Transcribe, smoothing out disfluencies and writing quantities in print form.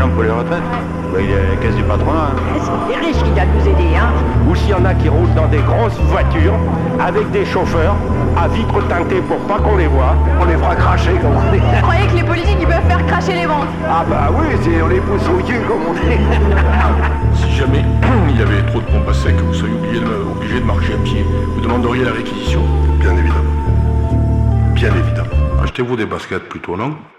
l'argent pour les retraites. Ben, il est à la caisse du patronat. C'est les riches qui doivent nous aider, hein. Ou s'il y en a qui roulent dans des grosses voitures avec des chauffeurs à vitres teintées pour pas qu'on les voit, on les fera cracher comme on dit. Vous croyez que les politiques ils peuvent faire cracher les banques? Ah bah oui, on les pousse au cul comme on dit. Si jamais il y avait trop de pompes à sec, vous seriez obligé de marcher à pied, vous demanderiez la réquisition. Bien évidemment. Bien évidemment. Achetez-vous des baskets plutôt, non?